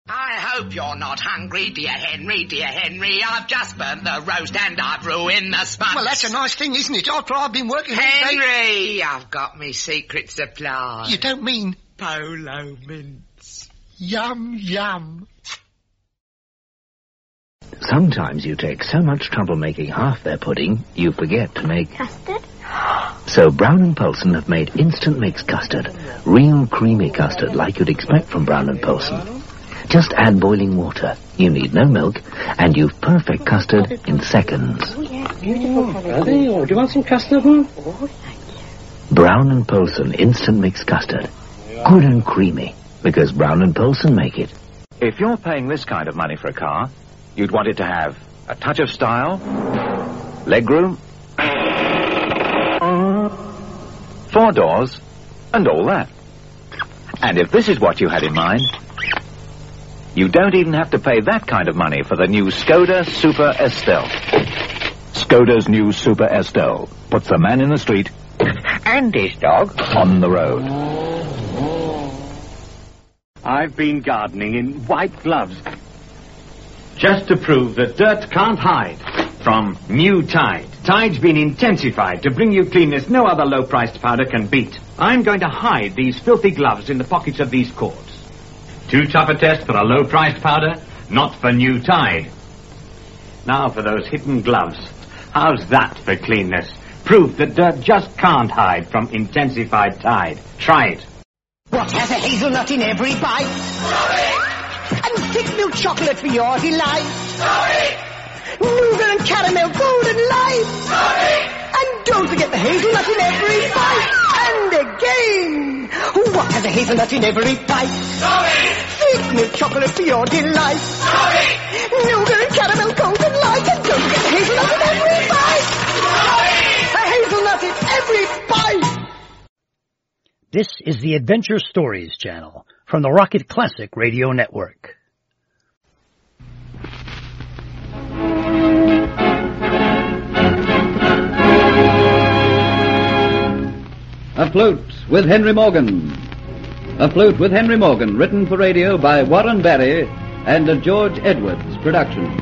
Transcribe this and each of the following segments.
I hope you're not hungry, dear Henry, dear Henry. I've just burnt the roast and I've ruined the sponge. Well, that's a nice thing, isn't it? After I've been working... Henry, I've got me secret supply. You don't mean... Polo mints. Yum, yum. Sometimes you take so much trouble making half their pudding, you forget to make... Custard? So Brown & Poulsen have made instant mix custard. Real creamy custard like you'd expect from Brown & Poulsen. Just add boiling water. You need no milk, and you've perfect custard in seconds. Oh, yeah, beautiful colour. Do you want some custard, huh? Oh, Brown & Poulsen instant mix custard. Good and creamy, because Brown & Poulsen make it. If you're paying this kind of money for a car, you'd want it to have a touch of style, legroom, 4 doors, and all that. And if this is what you had in mind, you don't even have to pay that kind of money for the new Skoda Super Estelle. Skoda's new Super Estelle puts the man in the street And his dog. on the road. I've been gardening in white gloves, just to prove that dirt can't hide from new Tide. Tide's been intensified to bring you cleanness no other low-priced powder can beat. I'm going to hide these filthy gloves in the pockets of these cords. Too tough a test for a low-priced powder? Not for new Tide. Now for those hidden gloves. How's that for cleanness? Proof that dirt just can't hide from intensified Tide. Try it. What has a hazelnut in every bite? Sorry! And thick milk chocolate for your delight. Sorry! Nougat and caramel golden light. Sorry! And don't forget the hazelnut in every bite. And again. What has a hazelnut in every bite? Sorry! Thick milk chocolate for your delight. Sorry! Nougat and caramel golden light. And don't forget the hazelnut in every bite. Sorry! A hazelnut in every bite. This is the Adventure Stories channel from the Rocket Classic Radio Network. Afloat with Henry Morgan. Afloat with Henry Morgan, written for radio by Warren Barry and a George Edwards production.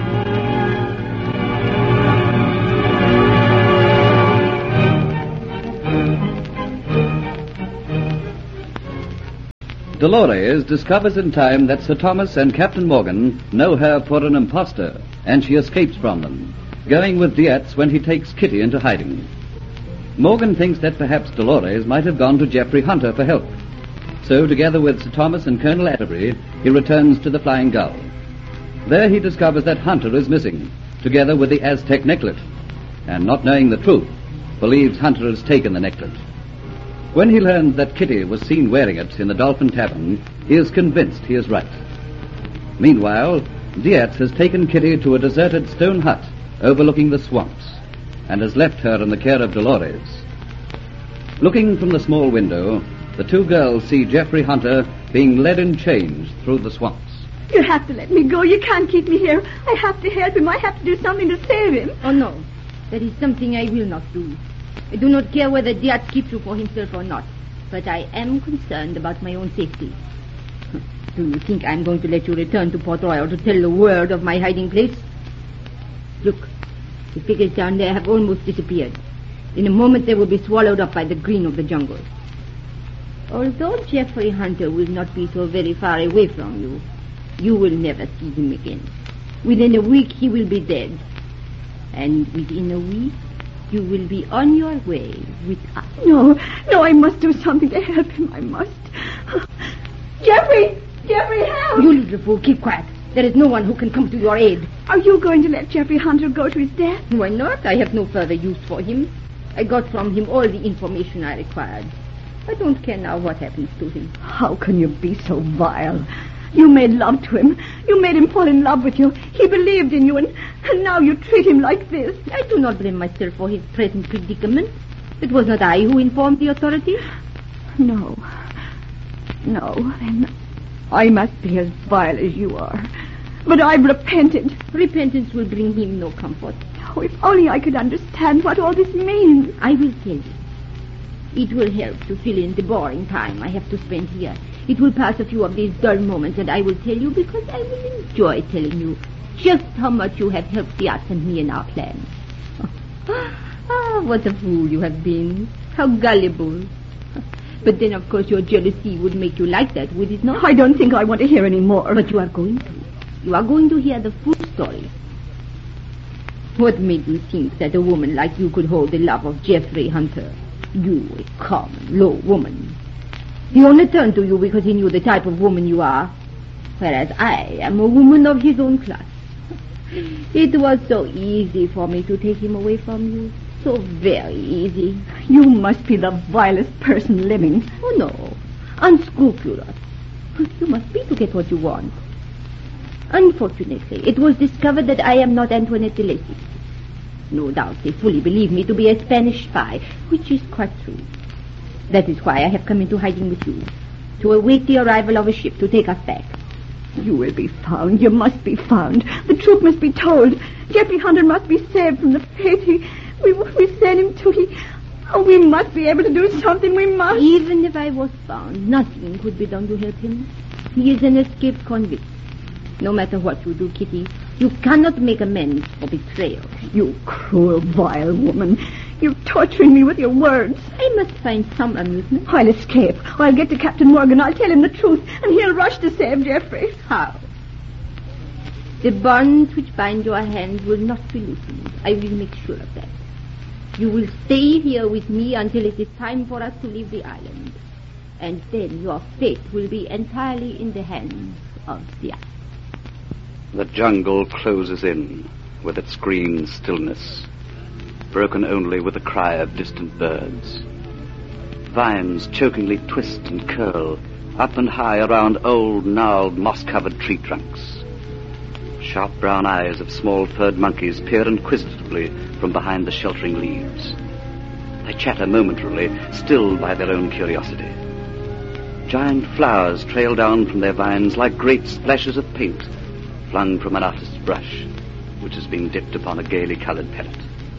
Dolores discovers in time that Sir Thomas and Captain Morgan know her for an impostor, and she escapes from them, going with Dietz when he takes Kitty into hiding. Morgan thinks that perhaps Dolores might have gone to Geoffrey Hunter for help. So, together with Sir Thomas and Colonel Atterbury, he returns to the Flying Gull. There he discovers that Hunter is missing, together with the Aztec necklet, and not knowing the truth, believes Hunter has taken the necklet. When he learns that Kitty was seen wearing it in the Dolphin Tavern, he is convinced he is right. Meanwhile, Dietz has taken Kitty to a deserted stone hut overlooking the swamps, and has left her in the care of Dolores. Looking from the small window, the two girls see Geoffrey Hunter being led in chains through the swamps. You have to let me go. You can't keep me here. I have to help him. I have to do something to save him. Oh, no. That is something I will not do. I do not care whether Dietz keeps you for himself or not, but I am concerned about my own safety. Do you think I'm going to let you return to Port Royal to tell the world of my hiding place? Look, the figures down there have almost disappeared. In a moment they will be swallowed up by the green of the jungle. Although Geoffrey Hunter will not be so very far away from you, you will never see him again. Within a week he will be dead. And within a week, you will be on your way with us. No, I must do something to help him. I must. Geoffrey, help! You little fool, keep quiet. There is no one who can come to your aid. Are you going to let Geoffrey Hunter go to his death? Why not? I have no further use for him. I got from him all the information I required. I don't care now what happens to him. How can you be so vile? You made love to him. You made him fall in love with you. He believed in you, and now you treat him like this. I do not blame myself for his present predicament. It was not I who informed the authorities. No, then I must be as vile as you are. But I've repented. Repentance will bring him no comfort. Oh, if only I could understand what all this means. I will tell you. It will help to fill in the boring time I have to spend here It will pass a few of these dull moments, and I will tell you because I will enjoy telling you just how much you have helped Diaz and me in our plans. What a fool you have been. How gullible. But then, of course, your jealousy would make you like that, would it not? I don't think I want to hear any more. But you are going to. You are going to hear the full story. What made you think that a woman like you could hold the love of Jeffrey Hunter? You, a common, low woman. He only turned to you because he knew the type of woman you are, whereas I am a woman of his own class. It was so easy for me to take him away from you. So very easy. You must be the vilest person living. Oh, no. Unscrupulous. You must be to get what you want. Unfortunately, it was discovered that I am not Antoinette de Lacy. No doubt they fully believe me to be a Spanish spy, which is quite true. That is why I have come into hiding with you, to await the arrival of a ship to take us back. You will be found. You must be found. The truth must be told. Jeffrey Hunter must be saved from the fate we sent him to. We must be able to do something. We must. Even if I was found, nothing could be done to help him. He is an escaped convict. No matter what you do, Kitty, you cannot make amends for betrayal. You cruel, vile woman. You're torturing me with your words. I must find some amusement. I'll escape. I'll get to Captain Morgan. I'll tell him the truth, and he'll rush to save Jeffrey. How? The bonds which bind your hands will not be loosened. I will make sure of that. You will stay here with me until it is time for us to leave the island. And then your fate will be entirely in the hands of the island. The jungle closes in with its green stillness, broken only with the cry of distant birds. Vines chokingly twist and curl up and high around old, gnarled, moss-covered tree trunks. Sharp brown eyes of small furred monkeys peer inquisitively from behind the sheltering leaves. They chatter momentarily, stilled by their own curiosity. Giant flowers trail down from their vines like great splashes of paint flung from an artist's brush, which has been dipped upon a gaily colored palette.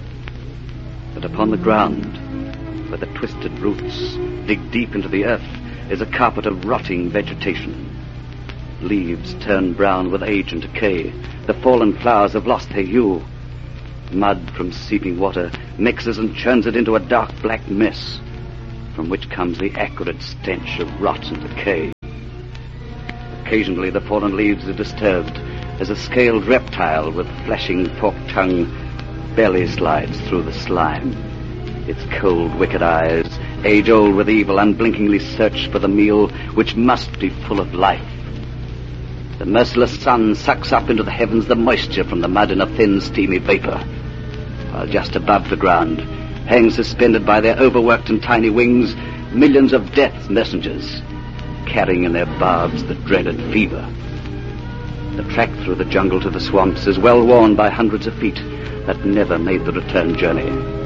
But upon the ground, where the twisted roots dig deep into the earth, is a carpet of rotting vegetation. Leaves turn brown with age and decay. The fallen flowers have lost their hue. Mud from seeping water mixes and churns it into a dark black mess, from which comes the acrid stench of rot and decay. Occasionally the fallen leaves are disturbed as a scaled reptile with flashing forked tongue belly slides through the slime. Its cold, wicked eyes, age-old with evil, unblinkingly search for the meal which must be full of life. The merciless sun sucks up into the heavens the moisture from the mud in a thin, steamy vapor, while just above the ground hang suspended by their overworked and tiny wings millions of death's messengers, carrying in their barbs the dreaded fever. The track through the jungle to the swamps is well worn by hundreds of feet that never made the return journey.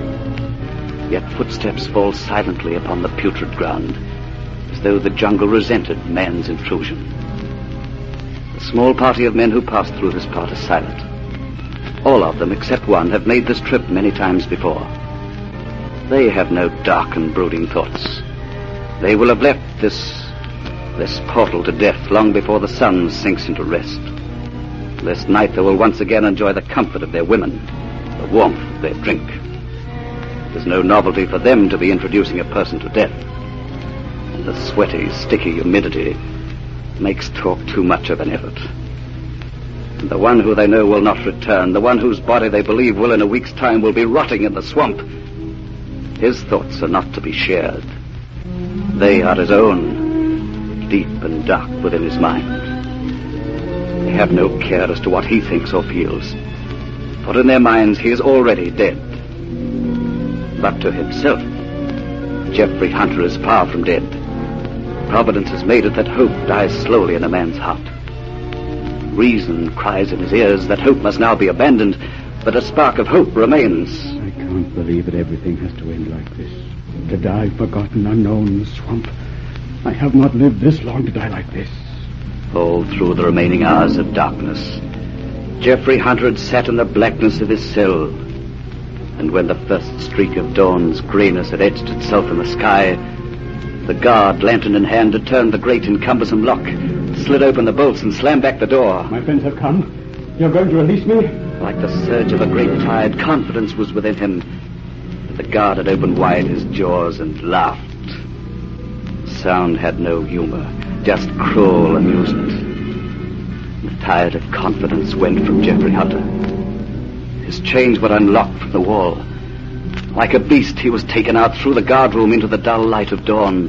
Yet footsteps fall silently upon the putrid ground, as though the jungle resented man's intrusion. The small party of men who pass through this part is silent. All of them, except one, have made this trip many times before. They have no dark and brooding thoughts. They will have left this portal to death long before the sun sinks into rest. This night they will once again enjoy the comfort of their women, the warmth of their drink. It is no novelty for them to be introducing a person to death. The sweaty, sticky humidity makes talk too much of an effort. And the one who they know will not return, the one whose body they believe will in a week's time will be rotting in the swamp, his thoughts are not to be shared. They are his own, deep and dark within his mind. They have no care as to what he thinks or feels, for in their minds he is already dead. But to himself, Jeffrey Hunter is far from dead. Providence has made it that hope dies slowly in a man's heart. Reason cries in his ears that hope must now be abandoned, but a spark of hope remains. I can't believe that everything has to end like this. To die forgotten, unknown in the swamp. I have not lived this long to die like this. All through the remaining hours of darkness, Jeffrey Hunter had sat in the blackness of his cell. And when the first streak of dawn's grayness had etched itself in the sky, The guard, lantern in hand, had turned the great and cumbersome lock, slid open the bolts and slammed back the door. My friends have come. You're going to release me? Like the surge of a great tide, confidence was within him. The guard had opened wide his jaws and laughed. Sound had no humor, just cruel amusement. The tide of confidence went from Geoffrey Hunter. His chains were unlocked from the wall. Like a beast, he was taken out through the guardroom into the dull light of dawn.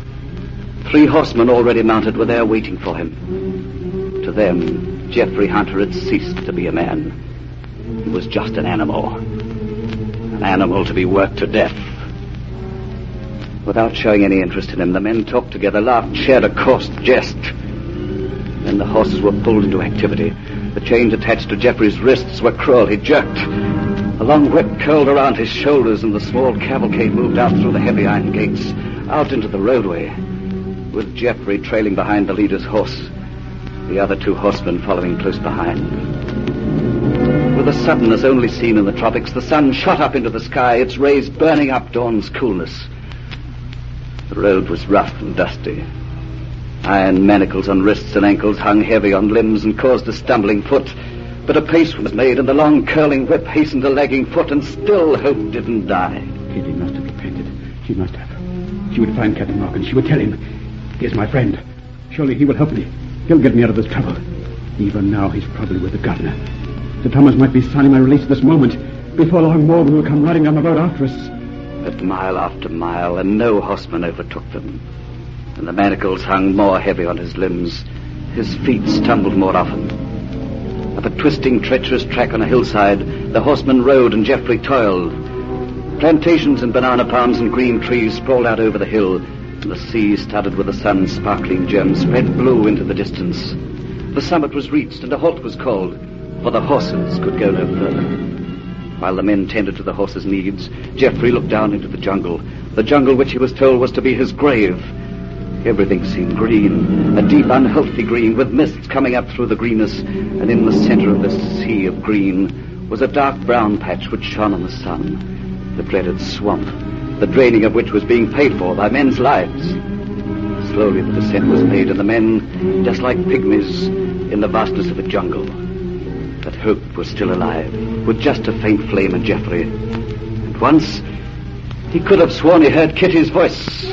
3 horsemen already mounted were there waiting for him. To them, Geoffrey Hunter had ceased to be a man. He was just an animal. An animal to be worked to death. Without showing any interest in him, the men talked together, laughed, shared a coarse jest. Then the horses were pulled into activity. The chains attached to Geoffrey's wrists were cruel. He jerked. A long whip curled around his shoulders, and the small cavalcade moved out through the heavy iron gates, out into the roadway, with Geoffrey trailing behind the leader's horse, the other 2 horsemen following close behind. With a suddenness only seen in the tropics, the sun shot up into the sky, its rays burning up dawn's coolness. The road was rough and dusty. Iron manacles on wrists and ankles hung heavy on limbs and caused a stumbling foot. But a pace was made, and the long curling whip hastened a lagging foot, and still hope didn't die. Kitty must have repented. She must have. She would find Captain Morgan. She would tell him. He is my friend. Surely he will help me. He'll get me out of this trouble. Even now, he's probably with the governor. Sir Thomas might be signing my release this moment. Before long, Morgan will come riding down the road after us. But mile after mile, and no horseman overtook them. And the manacles hung more heavy on his limbs. His feet stumbled more often. Up a twisting, treacherous track on a hillside, the horsemen rode and Geoffrey toiled. Plantations and banana palms and green trees sprawled out over the hill, and the sea, studded with the sun's sparkling gems, spread blue into the distance. The summit was reached, and a halt was called, for the horses could go no further. While the men tended to the horses' needs, Geoffrey looked down into the jungle which he was told was to be his grave. Everything seemed green, a deep, unhealthy green, with mists coming up through the greenness, and in the center of this sea of green was a dark brown patch which shone in the sun, the dreaded swamp, the draining of which was being paid for by men's lives. Slowly the descent was made, and the men, just like pygmies in the vastness of the jungle. But hope was still alive, with just a faint flame in Geoffrey. And once, he could have sworn he heard Kitty's voice.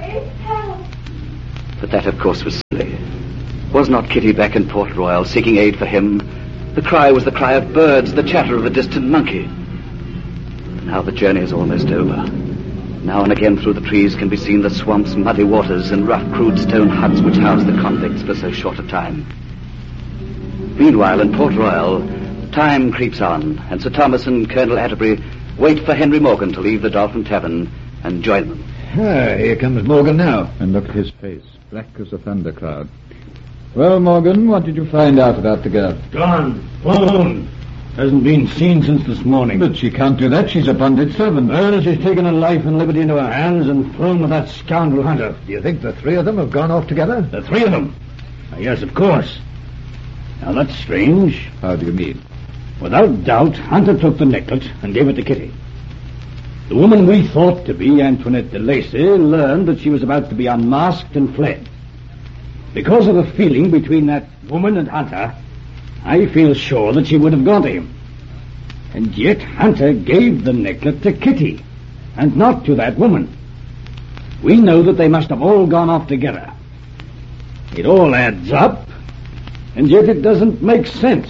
But that, of course, was silly. Was not Kitty back in Port Royal, seeking aid for him? The cry was the cry of birds, the chatter of a distant monkey. Now the journey is almost over. Now and again through the trees can be seen the swamp's muddy waters and rough, crude stone huts which housed the convicts for so short a time. Meanwhile, in Port Royal, time creeps on, and Sir Thomas and Colonel Atterbury wait for Henry Morgan to leave the Dolphin Tavern and join them. Here comes Morgan now. And look at his face, black as a thundercloud. Well, Morgan, what did you find out about the girl? Gone. Flown. Hasn't been seen since this morning. But she can't do that. She's a bonded servant. Well, she's taken her life and liberty into her hands and flown with that scoundrel Hunter. Do you think the 3 of them have gone off together? The 3 of them? Yes, of course. Now, that's strange. How do you mean? Without doubt, Hunter took the necklet and gave it to Kitty. The woman we thought to be Antoinette de Lacy learned that she was about to be unmasked and fled. Because of the feeling between that woman and Hunter, I feel sure that she would have gone to him. And yet Hunter gave the necklet to Kitty, and not to that woman. We know that they must have all gone off together. It all adds up, and yet it doesn't make sense.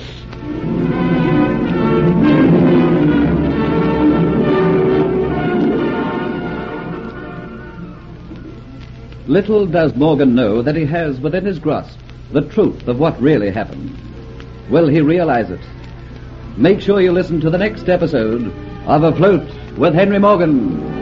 Little does Morgan know that he has within his grasp the truth of what really happened. Will he realize it? Make sure you listen to the next episode of Afloat with Henry Morgan.